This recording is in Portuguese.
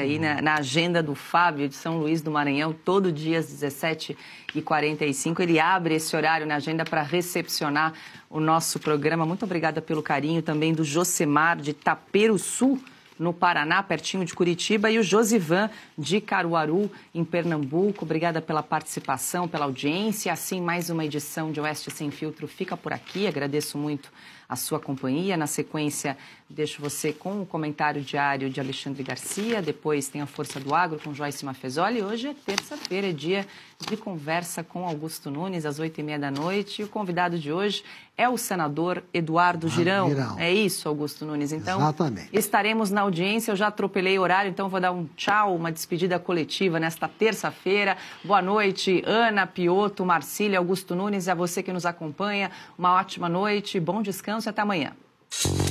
aí na agenda do Fábio de São Luís do Maranhão, todo dia às 17h45. Ele abre esse horário na agenda para recepcionar o nosso programa. Muito obrigada pelo carinho também do Josemar de Taperoçu, no Paraná, pertinho de Curitiba, e o Josivan de Caruaru, em Pernambuco. Obrigada pela participação, pela audiência. Assim, mais uma edição de Oeste Sem Filtro fica por aqui. Agradeço muito a sua companhia. Na sequência, deixo você com o comentário diário de Alexandre Garcia. Depois tem a Força do Agro com Joyce Mafezoli. Hoje é terça-feira, é dia de conversa com Augusto Nunes, às 8h30 da noite. E o convidado de hoje é o senador Eduardo Girão. É isso, Augusto Nunes. Então, exatamente. Estaremos na audiência. Eu já atropelei o horário, então vou dar um tchau, uma despedida coletiva nesta terça-feira. Boa noite, Ana, Pioto, Marcília, Augusto Nunes, e a você que nos acompanha. Uma ótima noite, bom descanso e até amanhã.